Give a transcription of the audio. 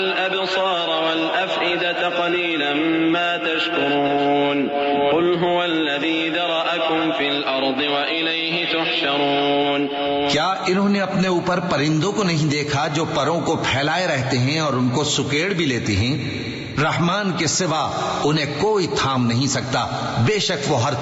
الأبصار والأفئدة قليلا ما تشكرون قل هو الذي ذرأكم في الأرض وإليه تحشرون। क्या इन्होंने अपने ऊपर परिंदों को नहीं देखा जो परों को फैलाए रहते हैं और उनको सुकेड़ भी लेते हैं? रहमान के सिवा उन्हें कोई थाम नहीं सकता। बेशक वो हर